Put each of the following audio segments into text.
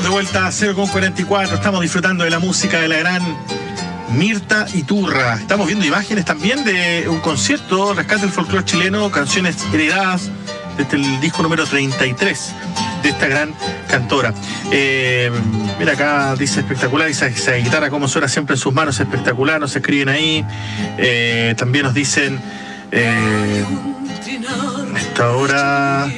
de vuelta a 0,44. Estamos disfrutando de la música de la gran Mirta Iturra. Estamos viendo imágenes también de un concierto, Rescate del Folclore Chileno, canciones heredadas desde el disco número 33 de esta gran cantora. Mira acá, dice espectacular, dice esa guitarra como suena siempre en sus manos, espectacular, nos escriben ahí. También nos dicen esta hora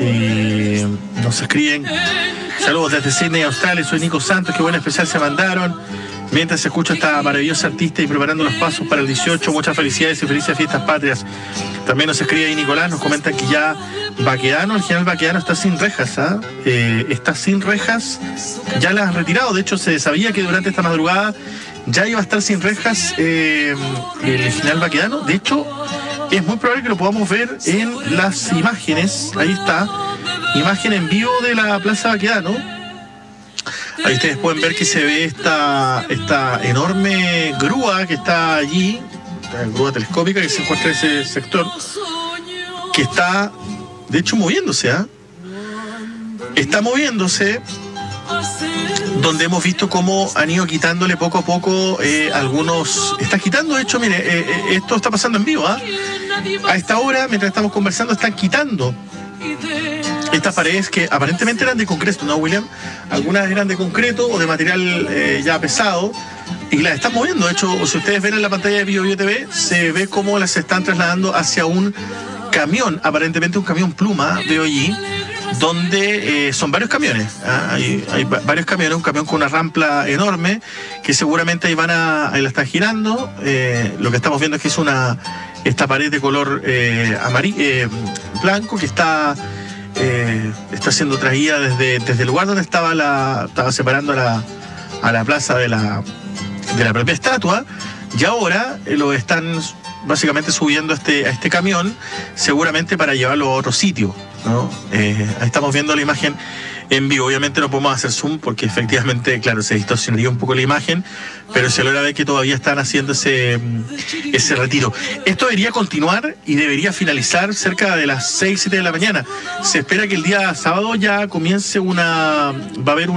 nos escriben saludos desde Sydney, Australia. Soy Nico Santos, qué buen especial se mandaron mientras se escucha esta maravillosa artista y preparando los pasos para el 18. Muchas felicidades y felices fiestas patrias. También nos escribe ahí Nicolás, nos comenta que ya Baquedano, el general Baquedano está sin rejas, está sin rejas, ya las han retirado. De hecho se sabía que durante esta madrugada ya iba a estar sin rejas el general Baquedano. De hecho es muy probable que lo podamos ver en las imágenes. Ahí está, imagen en vivo de la Plaza Baquedano. Ahí ustedes pueden ver que se ve esta enorme grúa que está allí, la grúa telescópica que se encuentra en ese sector, que está de hecho moviéndose, está moviéndose, donde hemos visto cómo han ido quitándole poco a poco algunos. Está quitando, de hecho, mire, esto está pasando en vivo, a esta hora, mientras estamos conversando, están quitando estas paredes que aparentemente eran de concreto, ¿no, William? Algunas eran de concreto o de material ya pesado, y las están moviendo. De hecho, si ustedes ven en la pantalla de BioBio TV, se ve cómo las están trasladando hacia un camión, aparentemente un camión pluma, veo allí, donde son varios camiones, hay varios camiones, un camión con una rampa enorme, que seguramente ahí ahí la están girando. Lo que estamos viendo es que es esta pared de color blanco, que está siendo traída desde el lugar donde estaba separando a la plaza de la propia estatua, y ahora lo están básicamente subiendo a este camión, seguramente para llevarlo a otro sitio, ¿no? Ahí estamos viendo la imagen en vivo. Obviamente no podemos hacer zoom porque efectivamente, claro, se distorsionaría un poco la imagen, pero se logra ver que todavía están haciendo ese retiro. Esto debería continuar y debería finalizar cerca de las 6, 7 de la mañana. Se espera que el día sábado ya comience va a haber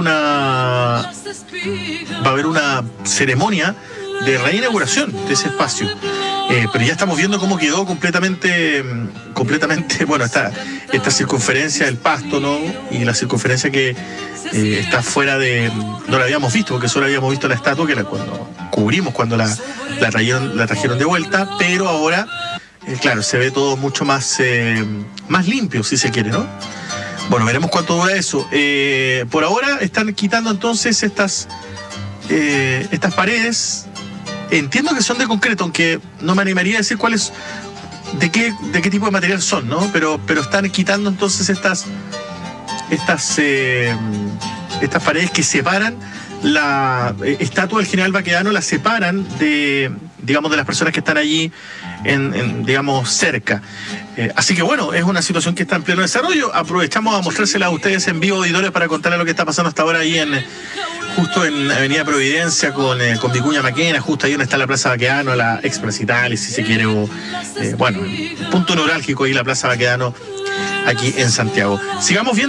una ceremonia de reinauguración de ese espacio. Pero ya estamos viendo cómo quedó completamente, bueno, esta circunferencia del pasto, ¿no? Y la circunferencia que está fuera no la habíamos visto, porque solo habíamos visto la estatua, que cuando la trajeron de vuelta, pero ahora, claro, se ve todo mucho más limpio, si se quiere, ¿no? Bueno, veremos cuánto dura eso. Por ahora están quitando entonces estas paredes. Entiendo que son de concreto, aunque no me animaría a decir de qué tipo de material son, ¿no? Pero están quitando entonces estas paredes que separan la estatua del general Baquedano, la separan de las personas que están allí digamos, cerca. Así que bueno, es una situación que está en pleno desarrollo. Aprovechamos a mostrársela a ustedes en vivo, auditores, para contarles lo que está pasando hasta ahora ahí justo en Avenida Providencia con Vicuña Maquena, justo ahí donde está la Plaza Baquedano, la ex Plaza Italia, si se quiere, punto neurálgico ahí la Plaza Baquedano aquí en Santiago. Sigamos viendo.